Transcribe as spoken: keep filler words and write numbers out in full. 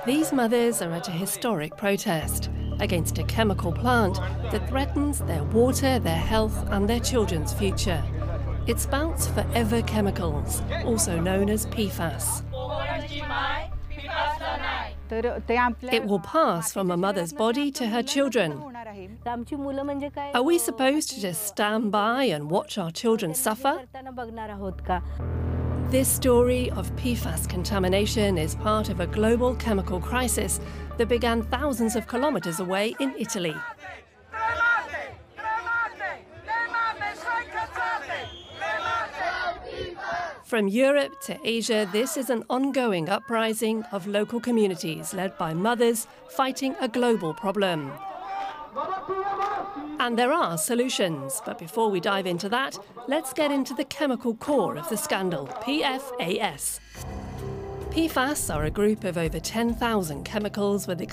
These mothers are at a historic protest against a chemical plant that threatens their water, their health and their children's future. It spouts forever chemicals, also known as P FAS. It will pass from a mother's body to her children. Are we supposed to just stand by and watch our children suffer? This story of P FAS contamination is part of a global chemical crisis that began thousands of kilometres away in Italy. From Europe to Asia, this is an ongoing uprising of local communities led by mothers fighting a global problem. And there are solutions, but before we dive into that, let's get into the chemical core of the scandal, P FAS. P FAS are a group of over ten thousand chemicals with